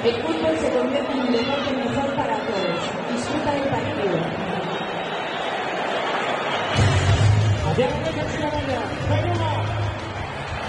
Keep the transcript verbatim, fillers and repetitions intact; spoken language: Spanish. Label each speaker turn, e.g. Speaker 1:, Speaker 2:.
Speaker 1: El fútbol se convierte en un deporte mejor para todos. Disfruta del partido.
Speaker 2: Allá la derecha, venga.